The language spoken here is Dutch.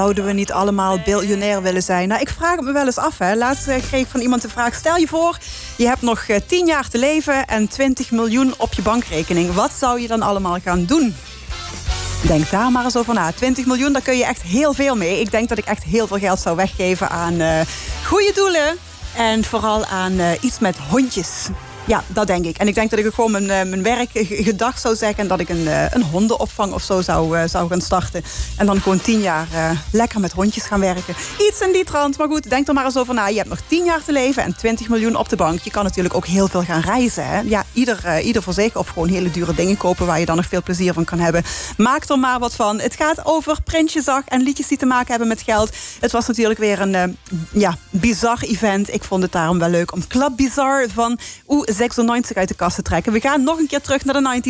Zouden we niet allemaal biljonair willen zijn? Nou, ik vraag het me wel eens af. Laatst kreeg ik van iemand de vraag... stel je voor, je hebt nog 10 jaar te leven... en 20 miljoen op je bankrekening. Wat zou je dan allemaal gaan doen? Denk daar maar eens over na. 20 miljoen, daar kun je echt heel veel mee. Ik denk dat ik echt heel veel geld zou weggeven aan goede doelen. En vooral aan iets met hondjes. Ja, dat denk ik. En ik denk dat ik ook gewoon mijn werk gedag zou zeggen... en dat ik een hondenopvang of zo zou gaan starten. En dan gewoon 10 jaar lekker met hondjes gaan werken. Iets in die trant. Maar goed, denk er maar eens over na. Je hebt nog 10 jaar te leven en 20 miljoen op de bank. Je kan natuurlijk ook heel veel gaan reizen. Hè? Ja, ieder voor zich. Of gewoon hele dure dingen kopen... waar je dan nog veel plezier van kan hebben. Maak er maar wat van. Het gaat over Prinsjesdag en liedjes die te maken hebben met geld. Het was natuurlijk weer een bizar event. Ik vond het daarom wel leuk om Club Bizarre van 96 uit de kast te trekken. We gaan nog een keer terug naar de 90s.